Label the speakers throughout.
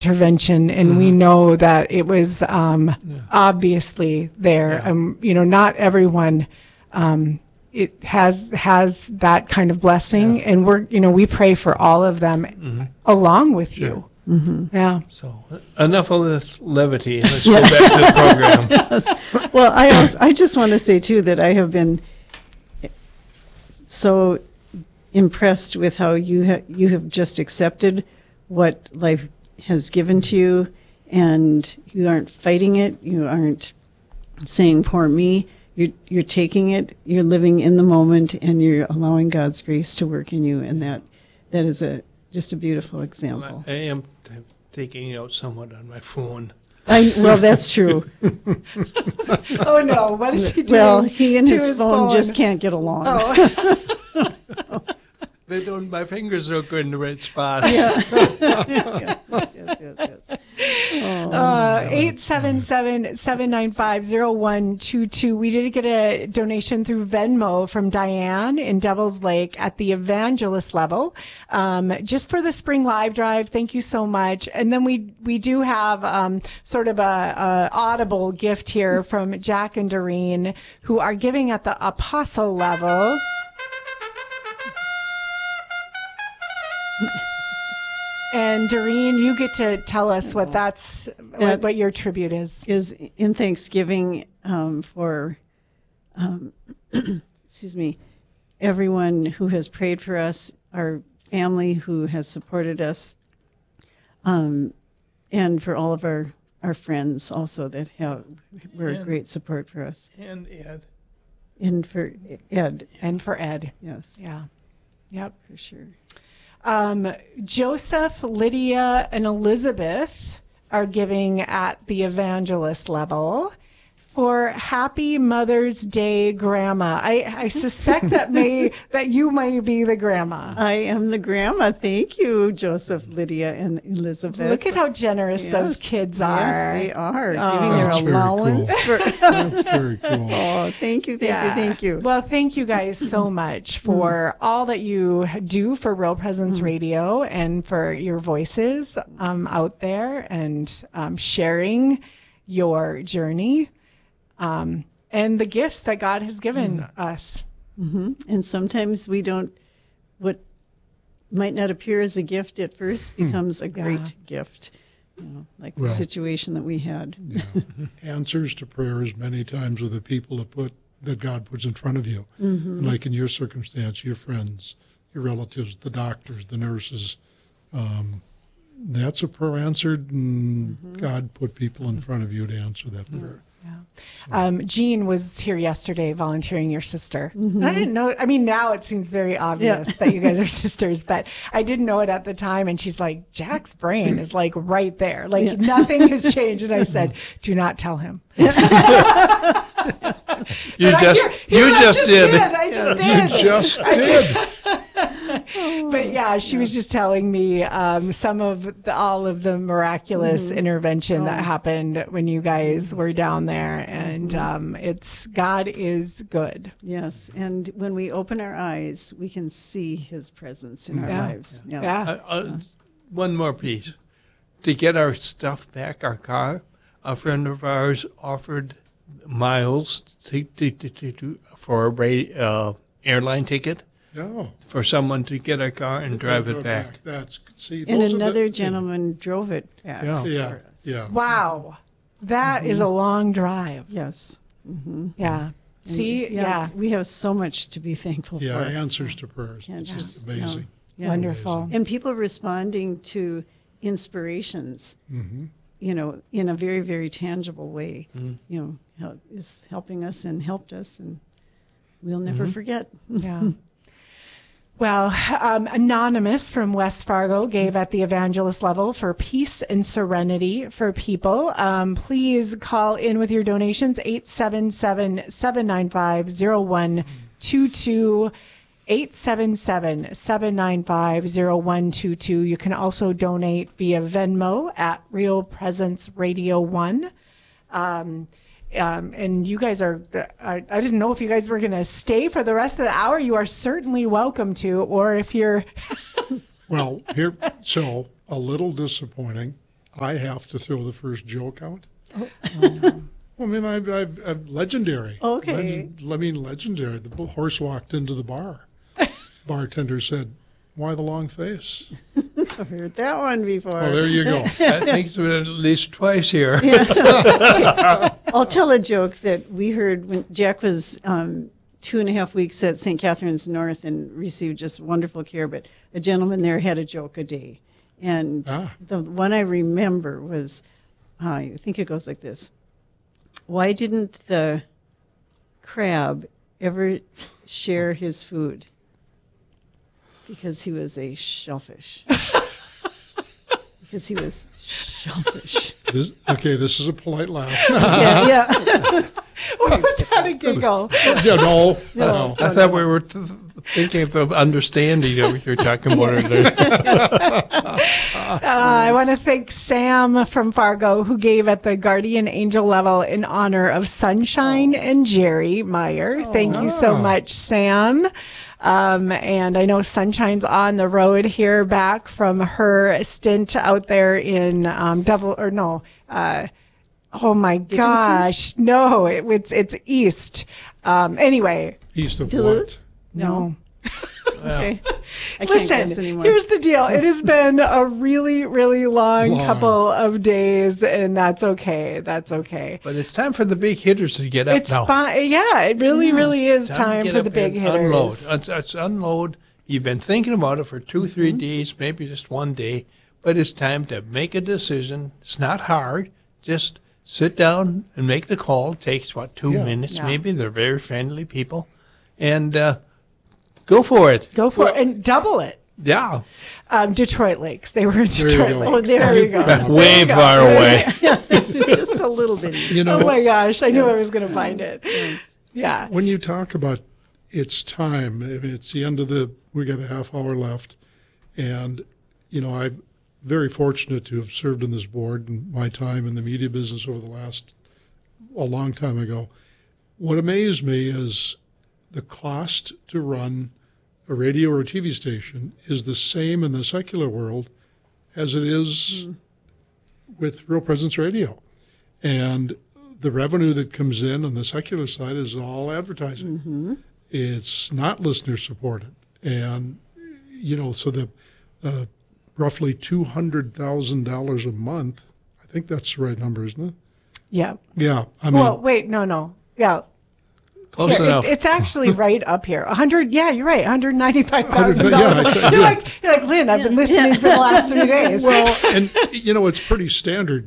Speaker 1: intervention, and we know that it was obviously there. Not everyone it has that kind of blessing, and we pray for all of them along with you. Mm-hmm. Yeah.
Speaker 2: So enough of this levity. Let's go back to the program.
Speaker 3: Yes. Well, I just want to say too that I have been so impressed with how you have just accepted what life has given to you, and you aren't fighting it. You aren't saying "poor me." You're taking it. You're living in the moment, and you're allowing God's grace to work in you, and that is just a beautiful example.
Speaker 2: Well, I am taking out somewhat on my phone.
Speaker 3: Well, that's true.
Speaker 1: Oh no! What is he doing?
Speaker 3: Well, he and his phone just can't get along.
Speaker 1: Oh.
Speaker 2: They don't. My fingers don't go in the right spot.
Speaker 3: Yeah. Yes.
Speaker 1: 877-795-0122. We did get a donation through Venmo from Diane in Devil's Lake at the evangelist level, just for the spring live drive. Thank you so much. And then we do have sort of a audible gift here from Jack and Doreen, who are giving at the apostle level. And Doreen, you get to tell us what what your tribute is.
Speaker 3: Is in Thanksgiving for, excuse me, everyone who has prayed for us, our family who has supported us, and for all of our friends also that were a great support for us.
Speaker 2: And Ed.
Speaker 3: And for Ed.
Speaker 1: And for Ed.
Speaker 3: Yes.
Speaker 1: Yeah. Yep.
Speaker 3: For sure.
Speaker 1: Joseph, Lydia, and Elizabeth are giving at the evangelist level for Happy Mother's Day, Grandma. I suspect that you may be the grandma.
Speaker 3: I am the grandma. Thank you, Joseph, Lydia, and Elizabeth.
Speaker 1: Look at how generous those kids are.
Speaker 3: Yes, they are. Giving their allowance.
Speaker 4: That's very cool.
Speaker 3: Oh, thank you.
Speaker 1: Well, thank you guys so much for all that you do for Real Presence Radio and for your voices out there and sharing your journey. And the gifts that God has given us.
Speaker 3: Mm-hmm. And sometimes what might not appear as a gift at first becomes a great gift, like the situation that we had.
Speaker 4: Yeah. Answers to prayers many times with the people that God puts in front of you. Mm-hmm. Like in your circumstance, your friends, your relatives, the doctors, the nurses. That's a prayer answered, and God put people in front of you to answer that prayer.
Speaker 1: Yeah. Jean was here yesterday volunteering your sister. Mm-hmm. I didn't know. I mean, now it seems very obvious that you guys are sisters, but I didn't know it at the time. And she's like, Jack's brain is like right there. Like nothing has changed. And I said, do not tell him.
Speaker 2: You just did.
Speaker 1: I just did.
Speaker 4: You just did.
Speaker 1: But yeah, she was just telling me some of all of the miraculous intervention that happened when you guys were down there, and God is good.
Speaker 3: Yes, and when we open our eyes, we can see His presence in our lives.
Speaker 1: Yeah.
Speaker 2: One more piece. To get our stuff back, our car, a friend of ours offered miles for a airline ticket.
Speaker 4: Oh.
Speaker 2: For someone to get a car and drive it back.
Speaker 3: And another gentleman drove it back.
Speaker 4: Yeah.
Speaker 1: Wow. That is a long drive.
Speaker 3: Yes. Mm-hmm.
Speaker 1: Yeah. See?
Speaker 3: We have so much to be thankful for.
Speaker 4: Yeah, answers to prayers. It's just amazing.
Speaker 3: Yeah.
Speaker 1: Wonderful.
Speaker 4: Amazing.
Speaker 3: And people responding to inspirations, in a very, very tangible way, is helping us and helped us, and we'll never forget.
Speaker 1: Yeah. Well, Anonymous from West Fargo gave at the evangelist level for peace and serenity for people. Please call in with your donations, 877-795-0122, 877-795-0122. You can also donate via Venmo at Real Presence Radio 1. And you guys I didn't know if you guys were going to stay for the rest of the hour. You are certainly welcome to, or if you're...
Speaker 4: Well, so a little disappointing. I have to throw the first joke out. Oh, no. Well, I mean, I've legendary.
Speaker 3: Okay.
Speaker 4: Legendary. The horse walked into the bar. Bartender said, "Why the long face?"
Speaker 3: I've heard that one before.
Speaker 4: Well, there you go.
Speaker 2: I think it's been at least twice here.
Speaker 3: I'll tell a joke that we heard when Jack was 2.5 weeks at St. Catherine's North and received just wonderful care, but a gentleman there had a joke a day. And the one I remember was, I think it goes like this. Why didn't the crab ever share his food? Because he was a shellfish. Because he was shellfish.
Speaker 4: This is a polite laugh.
Speaker 3: Yeah.
Speaker 1: Was that a giggle?
Speaker 4: Yeah, no.
Speaker 2: I thought we were thinking of understanding what you're talking about.
Speaker 1: I want to thank Sam from Fargo, who gave at the Guardian Angel level in honor of Sunshine and Jerry Meyer. Thank you so much, Sam. And I know Sunshine's on the road here back from her stint out there in oh my gosh, no, it's east. Anyway.
Speaker 4: East of
Speaker 3: Duluth?
Speaker 4: what?
Speaker 1: No.
Speaker 3: Okay. I can't
Speaker 1: Listen,
Speaker 3: guess anymore.
Speaker 1: here's the deal. It has been a really, really long couple of days, and that's okay. That's okay.
Speaker 2: But it's time for the big hitters to get up
Speaker 1: It's
Speaker 2: now.
Speaker 1: fine. Yeah, it really is
Speaker 2: to
Speaker 1: time
Speaker 2: get
Speaker 1: for
Speaker 2: up
Speaker 1: the big
Speaker 2: and
Speaker 1: hitters.
Speaker 2: Unload. It's unload. You've been thinking about it for 2-3 days, maybe just one day, but it's time to make a decision. It's not hard. Just sit down and make the call. It takes, 2 minutes
Speaker 1: Yeah.
Speaker 2: maybe. They're very friendly people. And go for it.
Speaker 1: Go for it and double it.
Speaker 2: Yeah.
Speaker 1: Detroit Lakes. They were in
Speaker 4: There you
Speaker 1: Detroit
Speaker 4: go.
Speaker 1: Lakes.
Speaker 3: Oh, there you
Speaker 1: go.
Speaker 2: Way far away.
Speaker 3: Just a little bit.
Speaker 4: You know,
Speaker 1: Oh my gosh, I knew I was going to find it. Yeah.
Speaker 4: when you talk about it's time, it's the end of we got a half hour left. And, I'm very fortunate to have served on this board and my time in the media business over a long time ago. What amazed me is the cost to run a radio or a TV station is the same in the secular world as it is with Real Presence Radio. And the revenue that comes in on the secular side is all advertising. Mm-hmm. It's not listener supported. And, so the roughly $200,000 a month, I think that's the right number, isn't it?
Speaker 1: Yeah.
Speaker 4: Yeah. I mean,
Speaker 1: Well, wait, no. Yeah.
Speaker 2: Close
Speaker 1: Here,
Speaker 2: enough.
Speaker 1: it's actually right up here. 100. Yeah, you're right. $195,000.
Speaker 4: Yeah,
Speaker 1: You're like Lynn. I've been listening for the last 3 days.
Speaker 4: well, and, it's pretty standard.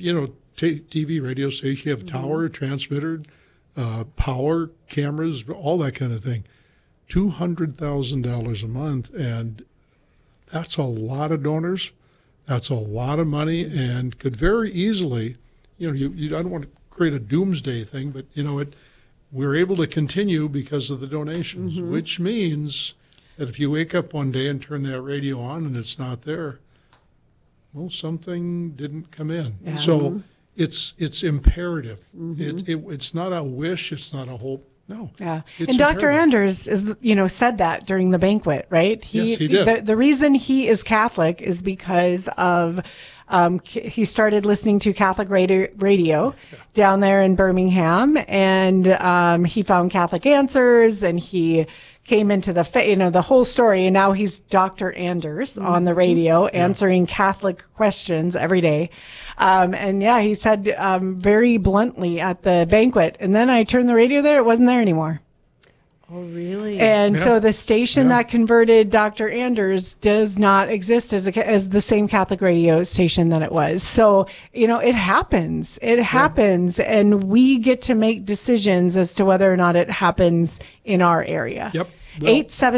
Speaker 4: TV, radio station, you have tower, transmitter, power, cameras, all that kind of thing. $200,000 a month, and that's a lot of donors. That's a lot of money, and could very easily, I don't want to create a doomsday thing, but we're able to continue because of the donations, which means that if you wake up one day and turn that radio on and it's not there, well, something didn't come in.
Speaker 1: Yeah.
Speaker 4: So it's imperative. It's not a wish. It's not a hope. No.
Speaker 1: Yeah.
Speaker 4: It's
Speaker 1: And Dr.
Speaker 4: imperative.
Speaker 1: Anders said that during the banquet, right?
Speaker 4: Yes, he did.
Speaker 1: The reason he is Catholic is because of he started listening to Catholic radio down there in Birmingham, and he found Catholic Answers, and he came into the whole story, and now he's Dr. Anders on the radio answering Catholic questions every day. And yeah, he said very bluntly at the banquet, and then I turned the radio there, it wasn't there anymore.
Speaker 3: Oh, really?
Speaker 1: And so the station that converted Dr. Anders does not exist as the same Catholic radio station that it was. So, it happens. It happens. And we get to make decisions as to whether or not it happens in our area.
Speaker 4: Yep. Well,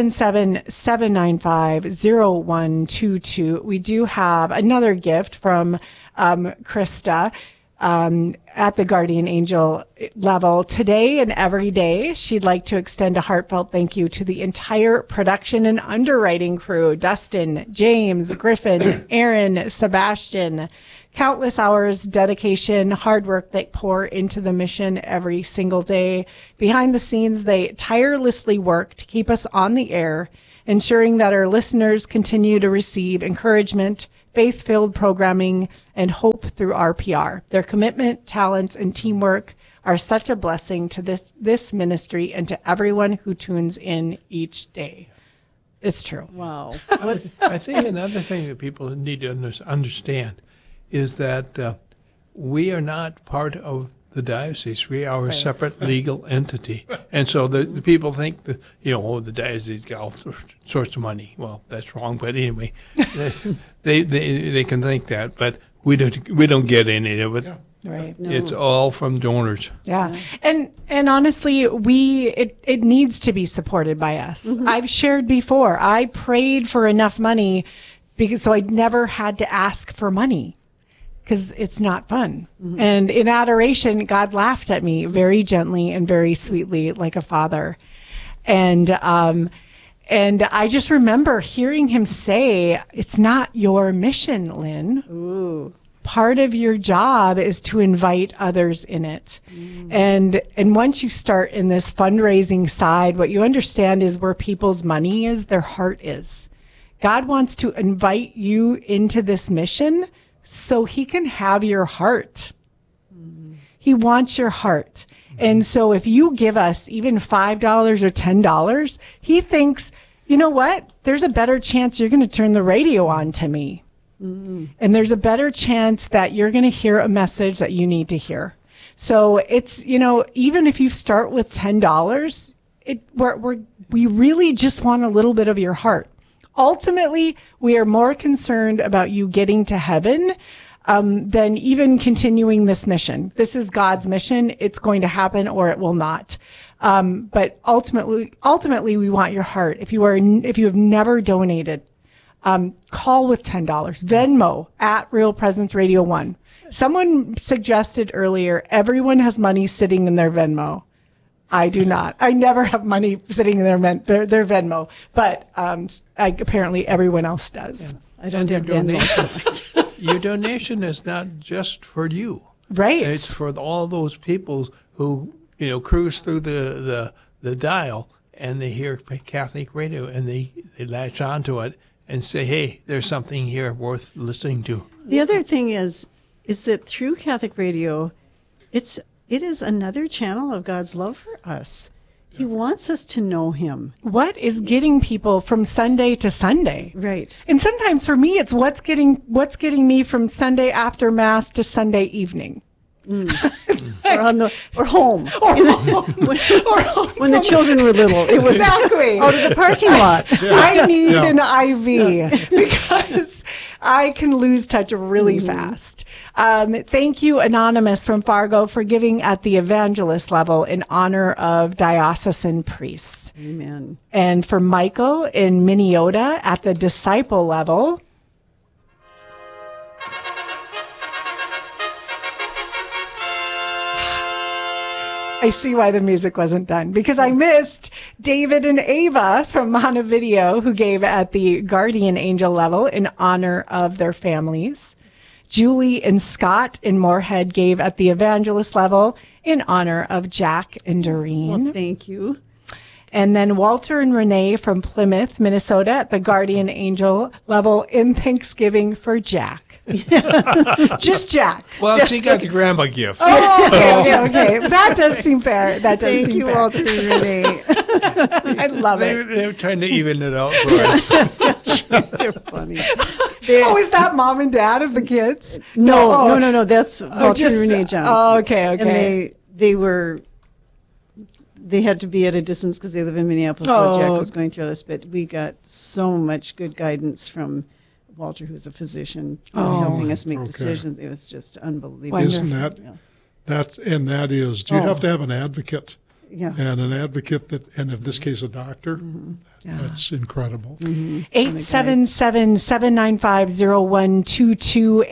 Speaker 1: 877-795-0122. We do have another gift from Krista. At the Guardian Angel level today and every day. She'd like to extend a heartfelt thank you to the entire production and underwriting crew, Dustin, James, Griffin, Aaron, Sebastian, countless hours, dedication, hard work they pour into the mission every single day. Behind the scenes, they tirelessly work to keep us on the air, ensuring that our listeners continue to receive encouragement, faith-filled programming, and hope through RPR. Their commitment, talents, and teamwork are such a blessing to this ministry and to everyone who tunes in each day. It's true.
Speaker 3: Wow.
Speaker 2: I think another thing that people need to understand is that we are not part of the diocese. We are a separate legal entity. And so the people think that, the diocese got all sorts of money. Well, that's wrong. But anyway, they can think that. But we don't get any of it.
Speaker 4: Yeah.
Speaker 1: Right.
Speaker 3: No.
Speaker 2: It's all from donors.
Speaker 1: Yeah. And honestly, it needs to be supported by us. I've shared before, I prayed for enough money so I never had to ask for money. Because it's not fun. And in adoration, God laughed at me very gently and very sweetly, like a father. And I just remember hearing him say, "It's not your mission, Lynn.
Speaker 3: Ooh.
Speaker 1: Part of your job is to invite others in it." And once you start in this fundraising side, what you understand is where people's money is, their heart is. God wants to invite you into this mission so he can have your heart. He wants your heart. And so if you give us even $5 or $10, he thinks, you know what? There's a better chance you're going to turn the radio on to me. And there's a better chance that you're going to hear a message that you need to hear. So it's, even if you start with $10, we really just want a little bit of your heart. Ultimately, we are more concerned about you getting to heaven than even continuing this mission. This is God's mission. It's going to happen or it will not. But ultimately, we want your heart. If you have never donated, call with $10. Venmo at Real Presence Radio 1. Someone suggested earlier, everyone has money sitting in their Venmo. I do not. I never have money sitting in their Venmo, but apparently everyone else does.
Speaker 3: I don't have Venmo.
Speaker 2: Your donation is not just for you.
Speaker 1: Right.
Speaker 2: It's for all those people who cruise through the dial and they hear Catholic radio and they latch onto it and say, "Hey, there's something here worth listening to."
Speaker 3: The other thing is that through Catholic radio, it is another channel of God's love for us. He wants us to know him.
Speaker 1: What is getting people from Sunday to Sunday?
Speaker 3: Right.
Speaker 1: And sometimes for me, it's what's getting me from Sunday after Mass to Sunday evening.
Speaker 3: Or home. When the children were little, it was
Speaker 1: Exactly.
Speaker 3: out of the parking lot.
Speaker 1: I need an IV because I can lose touch really fast. Thank you, Anonymous from Fargo, for giving at the evangelist level in honor of diocesan priests.
Speaker 3: Amen.
Speaker 1: And for Michael in Minneota at the disciple level. I see why the music wasn't done, because I missed David and Ava from Montevideo, who gave at the guardian angel level in honor of their families. Julie and Scott in Moorhead gave at the evangelist level in honor of Jack and Doreen.
Speaker 3: Well, thank you.
Speaker 1: And then Walter and Renee from Plymouth, Minnesota at the guardian angel level in Thanksgiving for Jack. Just Jack.
Speaker 2: Well, she got the grandma gift.
Speaker 1: Oh, okay. That does seem fair.
Speaker 3: Thank you, Walter and Renee.
Speaker 1: I love it.
Speaker 2: They're trying to even it out for us.
Speaker 3: They're funny.
Speaker 1: Oh, is that mom and dad of the kids?
Speaker 3: No. That's Walter and Renee Johnson.
Speaker 1: Oh, okay.
Speaker 3: And they had to be at a distance because they live in Minneapolis while Jack was going through this. But we got so much good guidance from Walter, who's a physician, helping us make decisions. It was just unbelievable.
Speaker 4: Isn't that? That is. Do you have to have an advocate?
Speaker 3: Yeah.
Speaker 4: And an advocate and in this case, a doctor. That's incredible.
Speaker 1: 877-795-0122,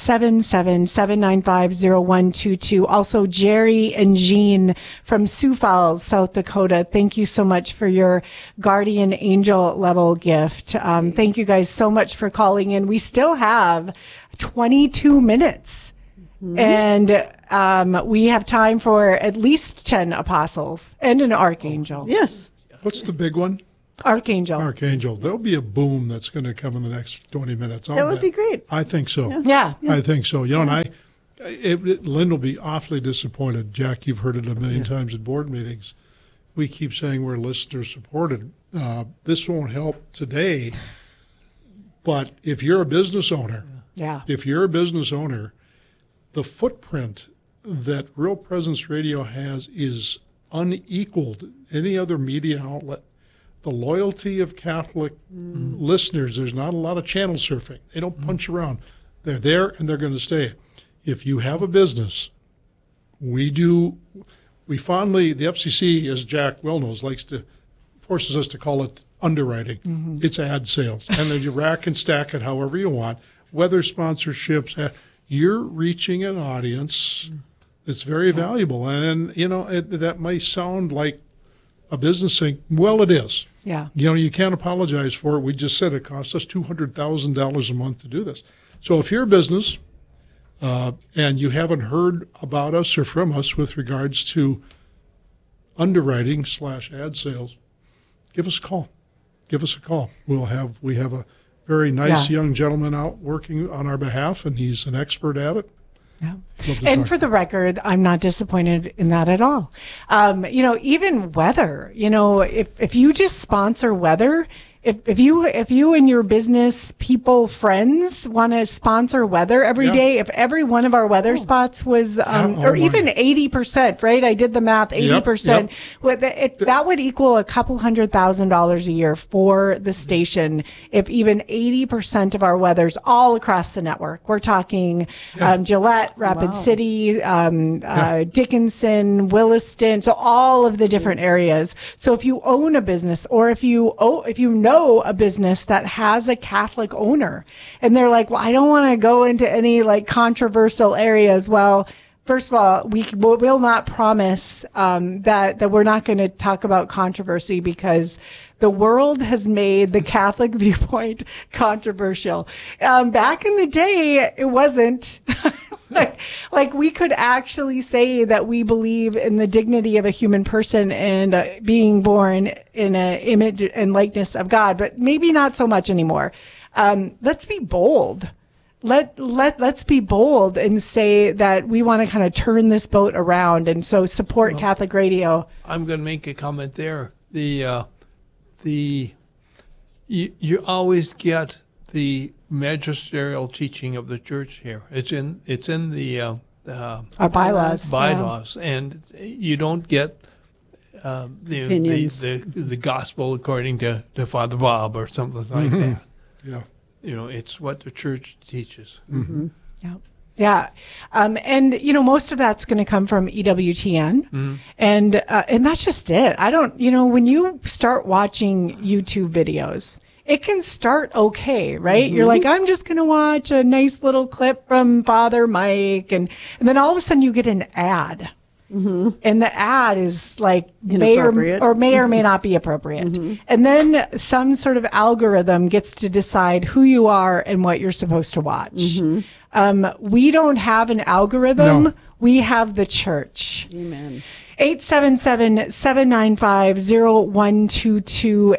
Speaker 1: 877-795-0122. Also, Jerry and Jean from Sioux Falls, South Dakota. Thank you so much for your guardian angel level gift. Thank you guys so much for calling in. We still have 22 minutes. And we have time for at least 10 apostles and an archangel.
Speaker 3: Yes.
Speaker 4: What's the big one?
Speaker 1: Archangel.
Speaker 4: There'll be a boom that's going to come in the next 20 minutes.
Speaker 3: That would be great.
Speaker 4: I think so.
Speaker 1: Yeah.
Speaker 4: I think so. You know, and Lynn will be awfully disappointed. Jack, you've heard it a million times at board meetings. We keep saying we're listener supported. This won't help today, but if you're a business owner, the footprint that Real Presence Radio has is unequaled. Any other media outlet. The loyalty of Catholic listeners, there's not a lot of channel surfing. They don't punch around. They're there and they're going to stay. If you have a business, we fondly, the FCC, as Jack well knows, forces us to call it underwriting. It's ad sales. And then you rack and stack it however you want. Whether sponsorships, you're reaching an audience that's very valuable. And, you know, that may sound like a business thing. Well, it is.
Speaker 1: Yeah.
Speaker 4: You know, you can't apologize for it. We just said it costs us $200,000 a month to do this. So if you're a business and you haven't heard about us or from us with regards to underwriting / ad sales, give us a call. We have a very nice young gentleman out working on our behalf, and he's an expert at it.
Speaker 1: Yeah. And for the record, I'm not disappointed in that at all. You know, even weather, you know, if you just sponsor weather, if you and your business people, friends want to sponsor weather every day, if every one of our weather spots was, or even 80%, right? I did the math, 80%. That would equal a couple $100,000 a year for the station. If even 80% of our weather's all across the network, we're talking, Gillette, Rapid City, Dickinson, Williston, so all of the different areas. So if you own a business or if you know a business that has a Catholic owner and they're like, well, I don't want to go into any like controversial areas. Well, first of all, we will not promise that we're not going to talk about controversy because the world has made the Catholic viewpoint controversial. Back in the day, it wasn't. Like we could actually say that we believe in the dignity of a human person and being born in an image and likeness of God, but maybe not so much anymore. Let's be bold. Let's be bold and say that we want to kind of turn this boat around, and so support Catholic radio.
Speaker 2: I'm going to make a comment there. You always get the magisterial teaching of the church here. It's in the
Speaker 1: Our bylaws.
Speaker 2: And you don't get the gospel according to Father Bob or something like that.
Speaker 4: Yeah.
Speaker 2: You know, it's what the church teaches.
Speaker 1: Yeah. And, you know, most of that's going to come from EWTN. And that's just it. When you start watching YouTube videos, it can start okay, right? You're like, I'm just going to watch a nice little clip from Father Mike. And then all of a sudden you get an ad. And the ad is like may or may not be appropriate. And then some sort of algorithm gets to decide who you are and what you're supposed to watch. We don't have an algorithm. No. We have the church.
Speaker 3: Amen.
Speaker 1: 877-795-0122.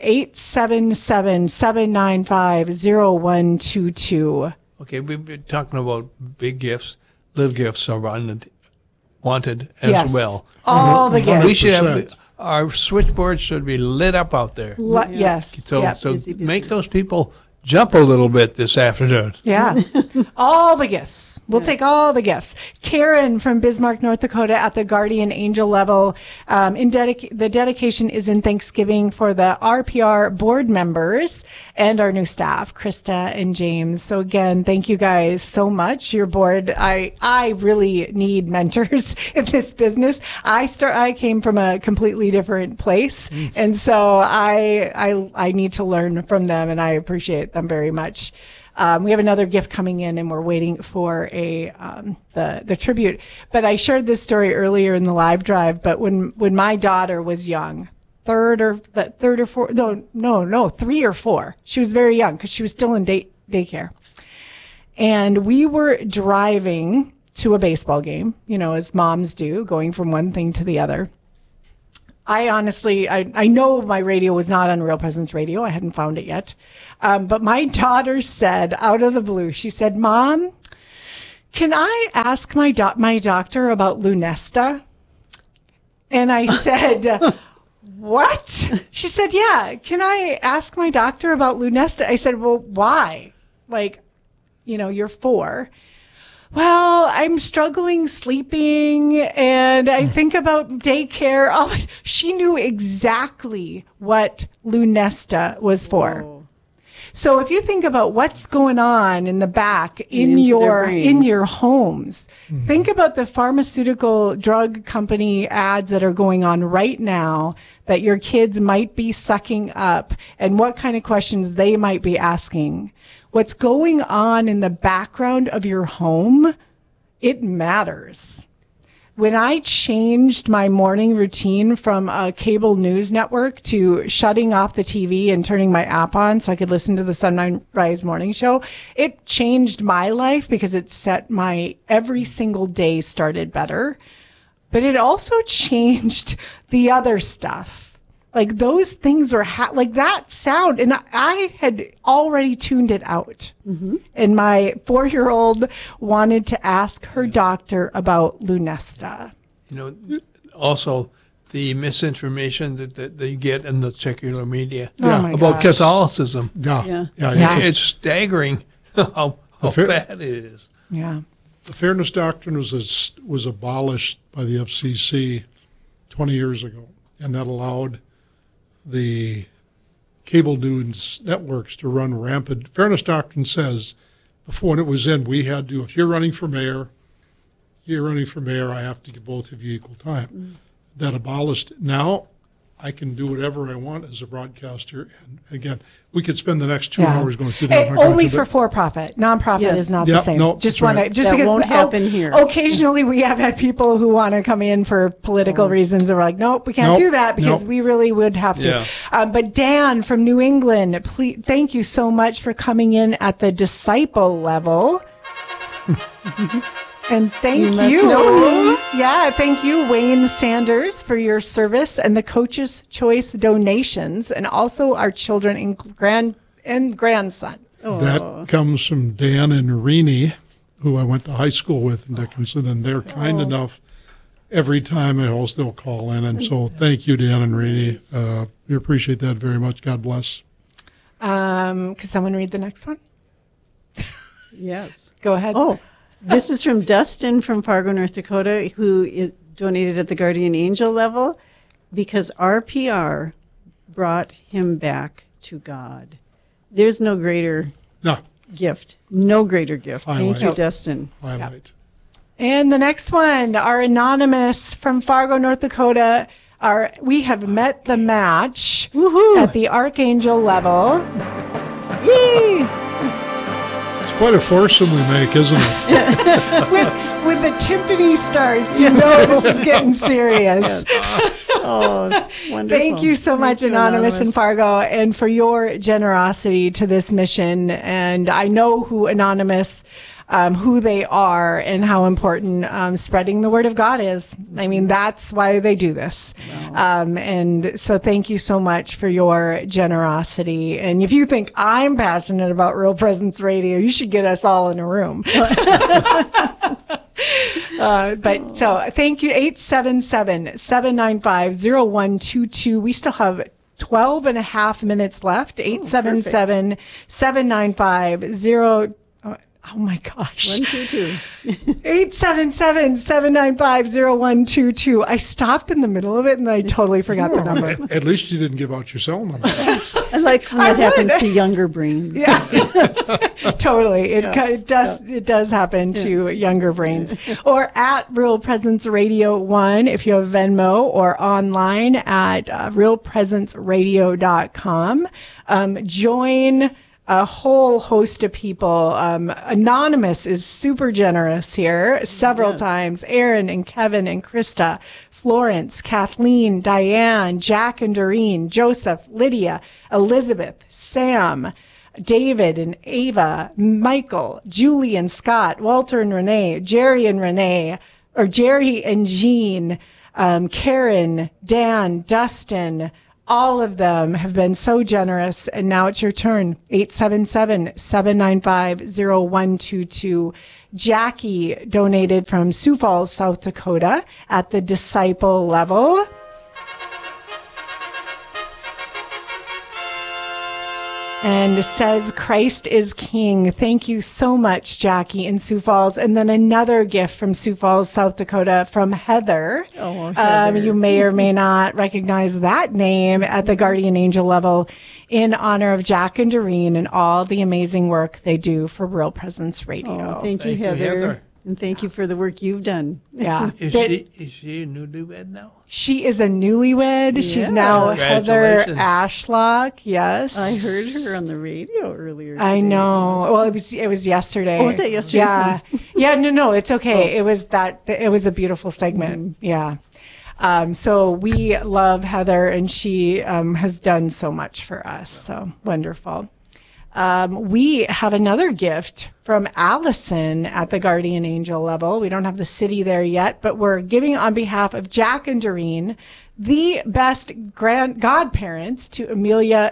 Speaker 1: 877-795-0122.
Speaker 2: Okay, we've been talking about big gifts. Little gifts are wanted as well.
Speaker 1: All the gifts.
Speaker 2: We should have our switchboard should be lit up out there.
Speaker 1: Yes.
Speaker 2: So busy. Make those people jump a little bit this afternoon.
Speaker 1: Yeah. All the gifts. We'll take all the gifts. Karen from Bismarck, North Dakota at the Guardian Angel level. The dedication is in Thanksgiving for the RPR board members and our new staff, Krista and James. So again, thank you guys so much. Your board, I really need mentors in this business. I came from a completely different place. And so I need to learn from them, and I appreciate them very much. We have another gift coming in, and we're waiting for the tribute. But I shared this story earlier in the live drive. But when my daughter was young, 3 or 4. She was very young because she was still in daycare, and we were driving to a baseball game. You know, as moms do, going from one thing to the other. I honestly, I know my radio was not on Real Presence Radio. I hadn't found it yet. But my daughter said, out of the blue, she said, Mom, can I ask my doctor about Lunesta? And I said, what? She said, yeah, can I ask my doctor about Lunesta? I said, well, why? Like, you're 4. Well, I'm struggling sleeping and I think about daycare. She knew exactly what Lunesta was for.
Speaker 3: Whoa.
Speaker 1: So if you think about what's going on in the back in
Speaker 3: into their
Speaker 1: your
Speaker 3: brains.
Speaker 1: homes, think about the pharmaceutical drug company ads that are going on right now that your kids might be sucking up and what kind of questions they might be asking. What's going on in the background of your home, it matters. When I changed my morning routine from a cable news network to shutting off the TV and turning my app on so I could listen to the Sunrise Morning Show, it changed my life because it set my every single day started better. But it also changed the other stuff. Like those things were like that sound. And I had already tuned it out. Mm-hmm. And my 4-year-old wanted to ask her doctor about Lunesta.
Speaker 2: Also the misinformation that you get in the secular media
Speaker 1: Oh my
Speaker 2: about
Speaker 1: gosh.
Speaker 2: Catholicism.
Speaker 3: Yeah.
Speaker 2: It's staggering how bad it is.
Speaker 1: Yeah.
Speaker 4: The fairness doctrine was abolished by the FCC 20 years ago, and that allowed the cable news networks to run rampant. Fairness doctrine says, before when it was in, we had to, if you're running for mayor, I have to give both of you equal time. That abolished. Now I can do whatever I want as a broadcaster. And again, we could spend the next 2 hours going through that.
Speaker 1: Only for for-profit. Nonprofit
Speaker 3: Yes.
Speaker 1: is not the
Speaker 4: Yep,
Speaker 1: same.
Speaker 4: no,
Speaker 1: Just
Speaker 4: that's
Speaker 1: want
Speaker 4: right.
Speaker 1: to, just
Speaker 3: That
Speaker 1: because
Speaker 3: won't happen here.
Speaker 1: Occasionally we have had people who want to come in for political reasons and we're like, nope, we can't
Speaker 4: Nope,
Speaker 1: do that because
Speaker 4: nope.
Speaker 1: we really would have to.
Speaker 2: Yeah.
Speaker 1: But Dan from New England, please, thank you so much for coming in at the disciple level. And thank
Speaker 3: You must
Speaker 1: you.
Speaker 3: know me.
Speaker 1: Yeah, thank you, Wayne Sanders, for your service and the Coach's Choice donations, and also our children and grandson.
Speaker 4: That comes from Dan and Rini, who I went to high school with in Dickinson, and they're kind enough. Every time I host, they'll call in, and so thank you, Dan and Rini. We appreciate that very much. God bless.
Speaker 1: Could someone read the next one?
Speaker 3: Yes.
Speaker 1: Go ahead.
Speaker 3: Oh, this is from Dustin from Fargo, North Dakota, who donated at the Guardian Angel level because RPR brought him back to God. There's no greater
Speaker 4: No,
Speaker 3: gift. No greater gift. Thank you,
Speaker 4: Highlight.
Speaker 3: Dustin.
Speaker 4: highlight.
Speaker 1: And the next one, our anonymous from Fargo, North Dakota. We have met the match
Speaker 3: Woohoo!
Speaker 1: at the Archangel level.
Speaker 3: Yay!
Speaker 4: It's quite a foursome we make, isn't it?
Speaker 1: With the timpani starts, you know this is getting serious.
Speaker 3: Oh, wonderful.
Speaker 1: Thank you so much,
Speaker 3: Thank you,
Speaker 1: Anonymous in Fargo, and for your generosity to this mission. And I know who Anonymous, who they are, and how important spreading the word of God is. I mean, that's why they do this. And so thank you so much for your generosity. And if you think I'm passionate about Real Presence Radio, you should get us all in a room. But so thank you. 877-795-0122. We still have 12 and a half minutes left. 877-795-0. Oh my gosh.
Speaker 3: 122.
Speaker 1: 877-795-0122. I stopped in the middle of it and I totally forgot the number.
Speaker 4: At least you didn't give out your cell number.
Speaker 3: I like when that happens to younger brains.
Speaker 1: Yeah, totally. It does happen to younger brains. Or at Real Presence Radio 1 if you have Venmo, or online at realpresenceradio.com. Join a whole host of people. Anonymous is super generous here several times. Aaron and Kevin and Krista, Florence, Kathleen, Diane, Jack and Doreen, Joseph, Lydia, Elizabeth, Sam, David and Ava, Michael, Julie and Scott, Walter and Renee, Jerry and Jean, Karen, Dan, Dustin, all of them have been so generous. And now it's your turn. 877-795-0122. Jackie donated from Sioux Falls, South Dakota at the disciple level. And says, Christ is King. Thank you so much, Jackie in Sioux Falls. And then another gift from Sioux Falls, South Dakota from Heather.
Speaker 3: Oh, Heather.
Speaker 1: You may or may not recognize that name at the Guardian Angel level in honor of Jack and Doreen and all the amazing work they do for Real Presence Radio.
Speaker 3: Oh, thank you, Heather. And thank you for the work you've done.
Speaker 1: Yeah.
Speaker 2: Is she a newlywed now?
Speaker 1: She is a newlywed.
Speaker 3: Yeah.
Speaker 1: She's now Heather
Speaker 2: Congratulations.
Speaker 1: Ashlock. Yes.
Speaker 3: I heard her on the radio earlier
Speaker 1: I
Speaker 3: today.
Speaker 1: know. Well, it was yesterday.
Speaker 3: Oh, was that yesterday?
Speaker 1: Yeah. Yeah, no, it's okay. It was a beautiful segment. Yeah. So we love Heather, and she has done so much for us. So wonderful. We have another gift from Allison at the Guardian Angel level. We don't have the city there yet, but we're giving on behalf of Jack and Doreen, the best godparents to Amelia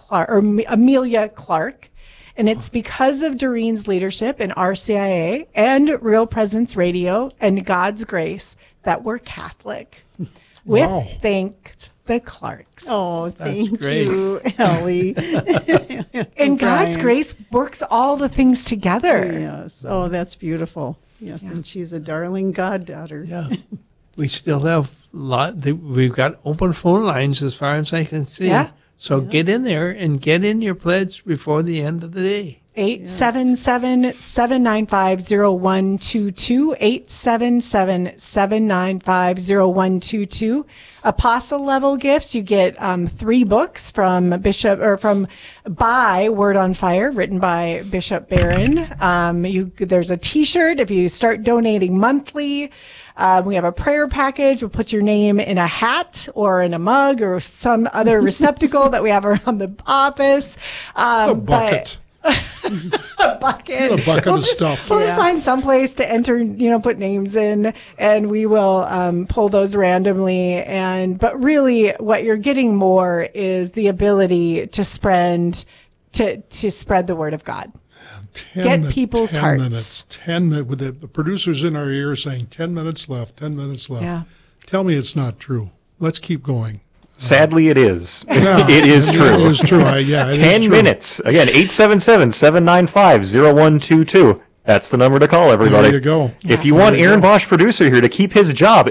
Speaker 1: Clark. And it's because of Doreen's leadership in RCIA and Real Presence Radio and God's grace that we're Catholic. With
Speaker 4: Wow.
Speaker 1: thanks the Clarks.
Speaker 3: Oh, thank
Speaker 2: great.
Speaker 3: you, Ellie.
Speaker 1: And God's
Speaker 3: Brian.
Speaker 1: grace works all the things together.
Speaker 3: Yes. Oh, that's beautiful. Yes,
Speaker 1: Yeah.
Speaker 3: and she's a darling goddaughter.
Speaker 2: Yeah. We still have we've got open phone lines as far as I can see.
Speaker 1: Yeah.
Speaker 2: So get in there and get in your pledge before the end of the day.
Speaker 1: 877-795-0122, 877-795-0122. Apostle level gifts, you get 3 books from by Word on Fire, written by Bishop Barron. There's a t-shirt if you start donating monthly. We have a prayer package. We'll put your name in a hat or in a mug or some other receptacle that we have around the office.
Speaker 4: A bucket.
Speaker 1: A bucket.
Speaker 4: A bucket
Speaker 1: We'll
Speaker 4: of stuff.
Speaker 1: We'll just find some place to enter, put names in, and we will pull those randomly. But really, what you're getting more is the ability to spread the word of God. Get people's
Speaker 4: 10
Speaker 1: hearts.
Speaker 4: Minutes, 10 minutes, with the producers in our ear saying 10 minutes left, 10 minutes left.
Speaker 1: Yeah.
Speaker 4: Tell me it's not true. Let's keep going.
Speaker 5: Sadly, it is.
Speaker 4: Yeah,
Speaker 5: It is true.
Speaker 4: It is true. It is
Speaker 5: 10
Speaker 4: true.
Speaker 5: minutes. Again, 877-795-0122. That's the number to call, everybody.
Speaker 4: There you go.
Speaker 5: If you want Aaron Bosch, producer, here to keep his job,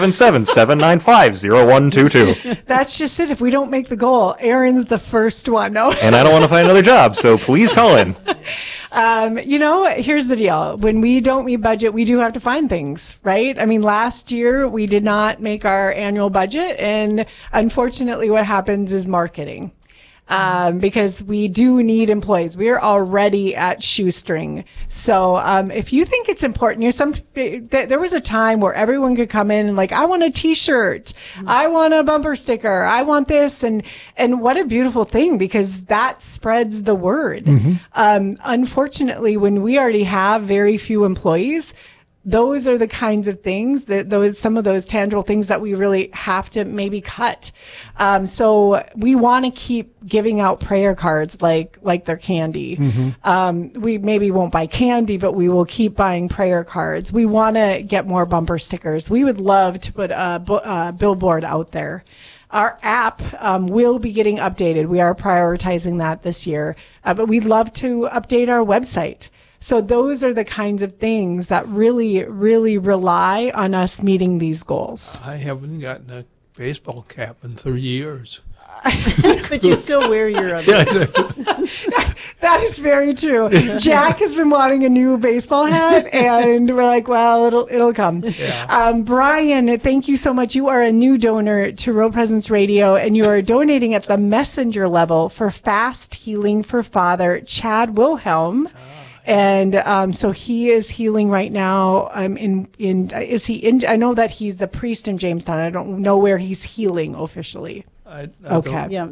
Speaker 5: 877-795-0122.
Speaker 1: That's just it. If we don't make the goal, Aaron's the first one. No.
Speaker 5: And I don't want to find another job, so please call in.
Speaker 1: Here's the deal. When we don't meet budget, we do have to find things, right? I mean, last year we did not make our annual budget, and unfortunately what happens is marketing. Because we do need employees. We are already at shoestring. So, if you think it's important, there was a time where everyone could come in and I want a t-shirt. I want a bumper sticker. I want this. And what a beautiful thing, because that spreads the word. Unfortunately, when we already have very few employees, those are the kinds of things some of those tangible things that we really have to maybe cut. So we want to keep giving out prayer cards like they're candy. We maybe won't buy candy, but we will keep buying prayer cards. We want to get more bumper stickers. We would love to put a billboard out there. Our app will be getting updated. We are prioritizing that this year, but we'd love to update our website. So those are the kinds of things that really, really rely on us meeting these goals.
Speaker 2: I haven't gotten a baseball cap in 3 years.
Speaker 3: But you still wear your other.
Speaker 1: That is very true. Jack has been wanting a new baseball hat, and we're like, well, it'll come.
Speaker 2: Yeah.
Speaker 1: Brian, thank you so much. You are a new donor to Real Presence Radio, and you are donating at the messenger level for Fast Healing for Father Chad Wilhelm. And so he is healing right now. Is he in? I know that he's a priest in Jamestown. I don't know where he's healing officially.
Speaker 2: I
Speaker 1: Okay.
Speaker 2: don't-
Speaker 3: Yeah.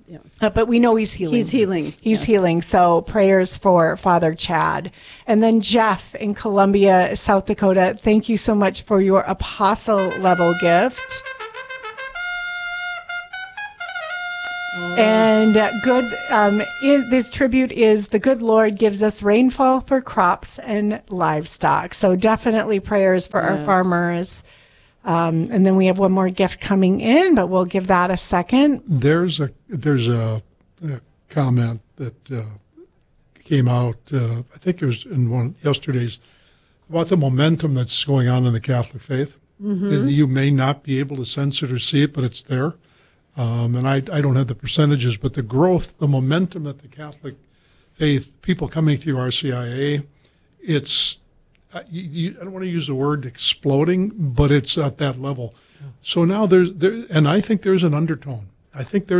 Speaker 1: But we know he's healing.
Speaker 3: He's healing.
Speaker 1: He's
Speaker 3: Yes.
Speaker 1: healing. So prayers for Father Chad. And then Jeff in Columbia, South Dakota, thank you so much for your apostle level gift. And this tribute is the good Lord gives us rainfall for crops and livestock. So definitely prayers for our
Speaker 3: Yes.
Speaker 1: farmers. And then we have one more gift coming in, but we'll give that a second.
Speaker 4: There's a comment that came out. I think it was in one yesterday's about the momentum that's going on in the Catholic faith. You may not be able to sense it or see it, but it's there. And I don't have the percentages, but the growth, the momentum that the Catholic faith, people coming through RCIA, it's, I don't want to use the word exploding, but it's at that level. Yeah. So now and I think there's an undertone. And I think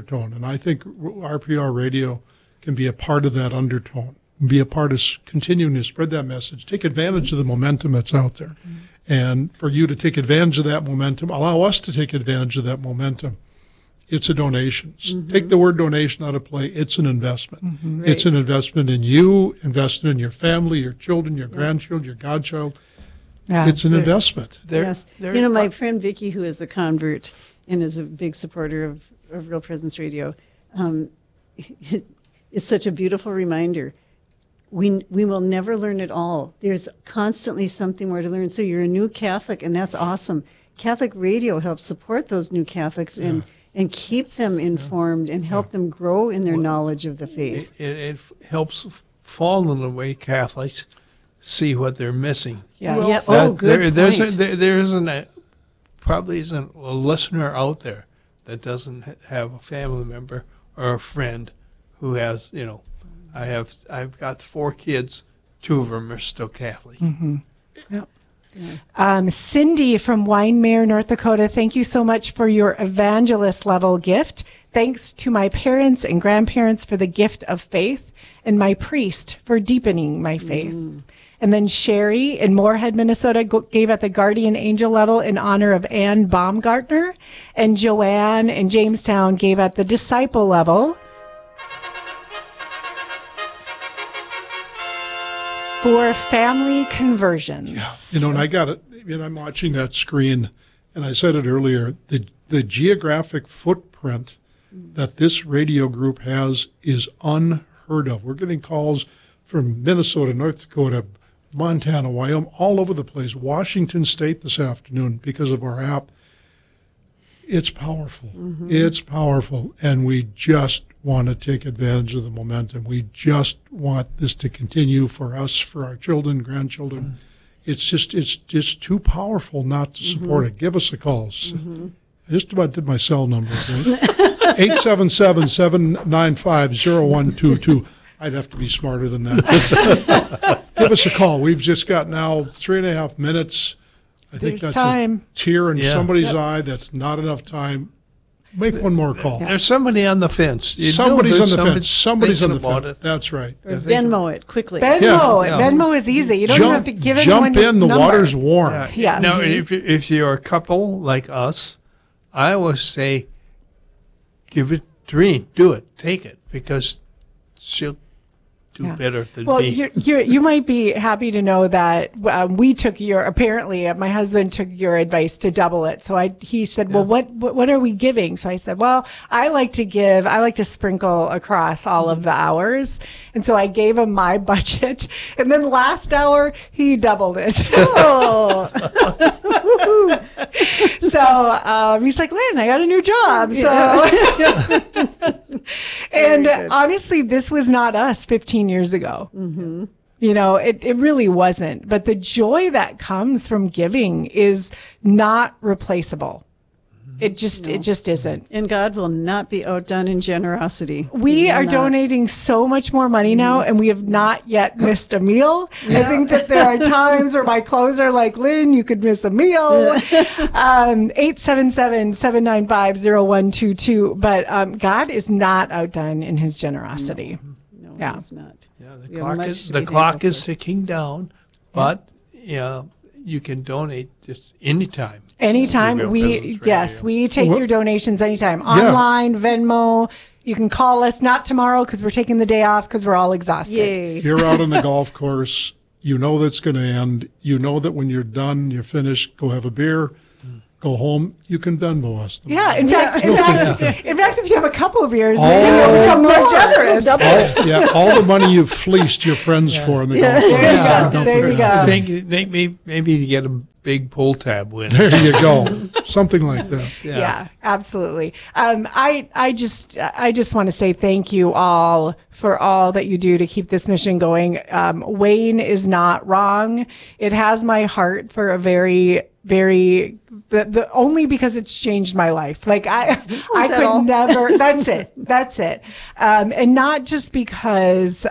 Speaker 4: RPR radio can be a part of that undertone, be a part of continuing to spread that message, take advantage of the momentum that's out there. Mm-hmm. And for you to take advantage of that momentum, allow us to take advantage of that momentum. It's a donation. Mm-hmm. Take the word donation out of play. It's an investment. Mm-hmm. Right. It's an investment in you, investment in your family, your children, your grandchildren, your godchild. Yeah. It's an investment.
Speaker 3: Yes. My friend Vicky, who is a convert and is a big supporter of Real Presence Radio, it's such a beautiful reminder. We will never learn it all. There's constantly something more to learn. So you're a new Catholic, and that's awesome. Catholic radio helps support those new Catholics and keep them informed and help them grow in their knowledge of the faith.
Speaker 2: It helps fallen away Catholics see what they're missing.
Speaker 1: Yes.
Speaker 3: Good point.
Speaker 2: There probably isn't a listener out there that doesn't have a family member or a friend who has, I've got 4 kids, 2 of them are still Catholic.
Speaker 1: Mm-hmm. Yep. Yeah. Cindy from Winemere, North Dakota, thank you so much for your evangelist level gift. Thanks to my parents and grandparents for the gift of faith and my priest for deepening my faith. And then Sherry in Moorhead, Minnesota gave at the guardian angel level in honor of Ann Baumgartner. And Joanne in Jamestown gave at the disciple level for family conversions.
Speaker 4: Yeah. And I got it. I'm watching that screen, and I said it earlier, the geographic footprint that this radio group has is unheard of. We're getting calls from Minnesota, North Dakota, Montana, Wyoming, all over the place, Washington State this afternoon because of our app. It's powerful. Mm-hmm. It's powerful, and we just want to take advantage of the momentum. We just want this to continue for us, for our children, grandchildren. Mm-hmm. It's just too powerful not to support it. Give us a call. I just about did my cell number. 877-795-0122. I'd have to be smarter than that. Give us a call. We've just got now 3.5 minutes. I think that's time. A tear in somebody's eye. That's not enough time. Make one more call.
Speaker 2: There's somebody on the fence.
Speaker 4: Somebody's on the fence. Somebody's on the fence. That's right.
Speaker 3: Or Venmo it quickly.
Speaker 1: Venmo is easy. You don't even have to give anyone
Speaker 4: Jump in. The
Speaker 1: number.
Speaker 4: Water's warm.
Speaker 1: Yes.
Speaker 2: Now, if you're a couple like us, I always say, give it to Reen. Do it. Take it. Because she'll do better than me.
Speaker 1: You might be happy to know that we took apparently my husband took your advice to double it. So he said, well, what are we giving? So I said, well, I like to sprinkle across all of the hours. And so I gave him my budget. And then last hour, he doubled it.
Speaker 3: Oh.
Speaker 1: So he's like, Lynn, I got a new job. So, and honestly, this was not us 15 years ago. Mm-hmm. It really wasn't. But the joy that comes from giving is not replaceable. It just isn't.
Speaker 3: And God will not be outdone in generosity.
Speaker 1: We are donating so much more money now, and we have not yet missed a meal. Yeah. I think that there are times where my clothes are like, Lynn, you could miss a meal. 877-795-0122. But God is not outdone in his generosity.
Speaker 3: No, he's not.
Speaker 2: Yeah, the clock is ticking down, but you can donate just anytime.
Speaker 1: Anytime. We take your donations anytime. Online, Venmo, You can call us, not tomorrow because we're taking the day off because we're all exhausted.
Speaker 3: Yay.
Speaker 4: You're out on the golf course. You know that's going to end. You know that when you're done, you're finished, go have a beer, go home. You can Venmo us.
Speaker 1: Yeah, in fact, if you have a couple of beers, maybe you'll become more generous.
Speaker 4: All the money you've fleeced your friends for in the golf course.
Speaker 1: There you go.
Speaker 2: Maybe you get a big pull tab win.
Speaker 4: There you go. Something like that.
Speaker 1: Yeah, absolutely. I just want to say thank you all for all that you do to keep this mission going. Wayne is not wrong. It has my heart for a very, very, the only because it's changed my life. Like I could never, that's it. And not just because,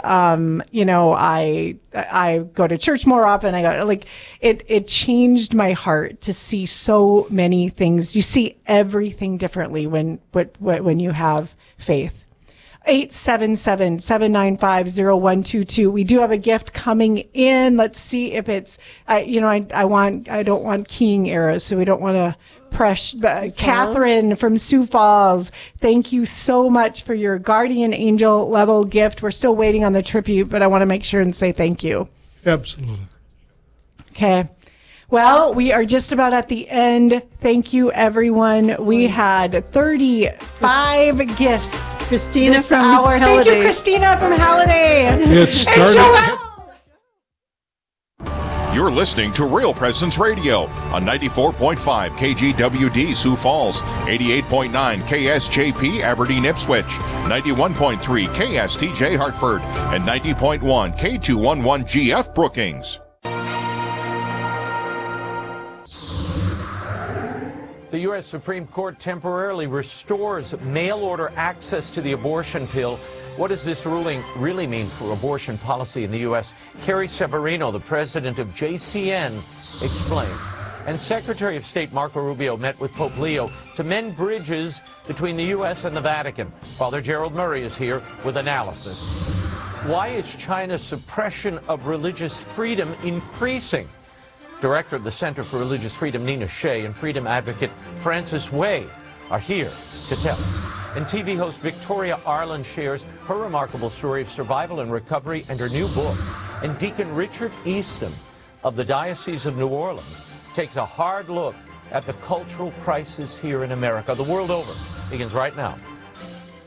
Speaker 1: I go to church more often. It changed my heart to see so many things. You see everything differently when you have faith. 877-795-0122. We do have a gift coming in. Let's see if it's, I don't want keying errors, so we don't want to press. Catherine from Sioux Falls, thank you so much for your guardian angel level gift. We're still waiting on the tribute, but I want to make sure and say thank you.
Speaker 4: Absolutely.
Speaker 1: Okay. Well, we are just about at the end. Thank you, everyone. We had 35 gifts.
Speaker 3: Christina
Speaker 1: this
Speaker 3: from
Speaker 1: hour.
Speaker 3: Halliday.
Speaker 1: Thank you, Christina from Halliday.
Speaker 4: It started.
Speaker 1: And Joelle.
Speaker 6: You're listening to Real Presence Radio on 94.5 KGWD Sioux Falls, 88.9 KSJP Aberdeen Ipswich, 91.3 KSTJ Hartford, and 90.1 K211 GF Brookings.
Speaker 7: The U.S. Supreme Court temporarily restores mail-order access to the abortion pill. What does this ruling really mean for abortion policy in the U.S.? Carrie Severino, the president of JCN, explains. And Secretary of State Marco Rubio met with Pope Leo to mend bridges between the U.S. and the Vatican. Father Gerald Murray is here with analysis. Why is China's suppression of religious freedom increasing? Director of the Center for Religious Freedom, Nina Shea, and freedom advocate Francis Wei are here to tell us. And TV host Victoria Arlen shares her remarkable story of survival and recovery and her new book. And Deacon Richard Easton of the Diocese of New Orleans takes a hard look at the cultural crisis here in America, the world over. Begins right now.